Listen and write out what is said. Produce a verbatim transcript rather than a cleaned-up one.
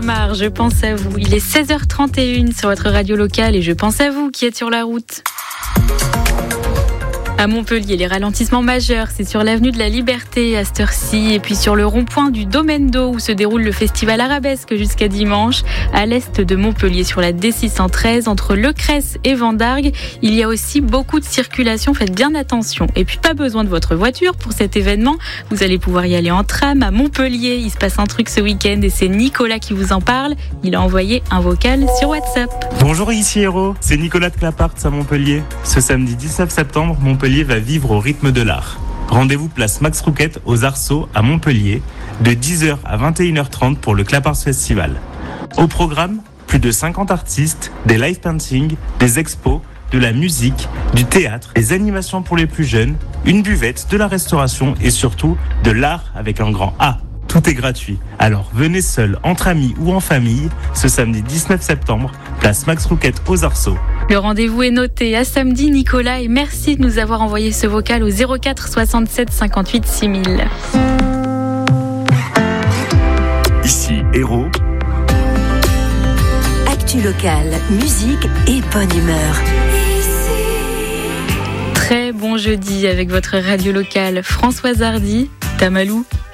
Mar, je pense à vous. Il est seize heures trente et une sur votre radio locale et je pense à vous qui êtes sur la route. À Montpellier, les ralentissements majeurs, c'est sur l'avenue de la Liberté à cette heure-ci et puis sur le rond-point du Domaine d'Eau où se déroule le festival Arabesque jusqu'à dimanche. À l'est de Montpellier, sur la D six cent treize, entre Le Cresse et Vendargues, il y a aussi beaucoup de circulation, faites bien attention. Et puis pas besoin de votre voiture pour cet événement, vous allez pouvoir y aller en tram à Montpellier. Il se passe un truc ce week-end et c'est Nicolas qui vous en parle. Il a envoyé un vocal sur WhatsApp. Bonjour ici Héros, c'est Nicolas de Claparts à Montpellier. Ce samedi dix-neuf septembre, Montpellier va vivre au rythme de l'art. Rendez-vous place Max Rouquette aux Arceaux à Montpellier de dix heures à vingt et une heures trente pour le Claparts Festival. Au programme, plus de cinquante artistes, des live paintings, des expos, de la musique, du théâtre, des animations pour les plus jeunes, une buvette, de la restauration et surtout de l'art avec un grand A. Tout est gratuit. Alors venez seul, entre amis ou en famille, ce samedi dix-neuf septembre, place Max Rouquette aux Arceaux. Le rendez-vous est noté. À samedi, Nicolas, et merci de nous avoir envoyé ce vocal au zéro quatre soixante-sept cinquante-huit six mille. Ici Héros. Actu locale, musique et bonne humeur. Très bon jeudi avec votre radio locale. Françoise Hardy, Tamalou.